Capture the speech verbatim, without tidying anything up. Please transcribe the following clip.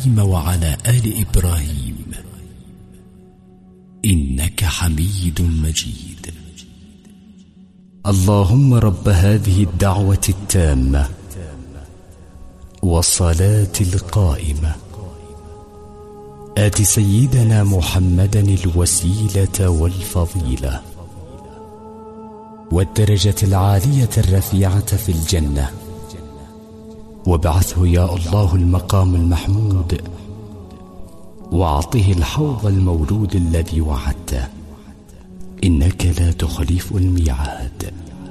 إبراهيم وعلى آل إبراهيم إنك حميد مجيد. اللهم رب هذه الدعوة التامة والصلاة القائمة آت سيدنا محمدا الوسيلة والفضيلة والدرجة العالية الرفيعة في الجنة، وابعثه يا الله المقام المحمود، واعطه الحوض المولود الذي وعدته، إنك لا تخلف الميعاد.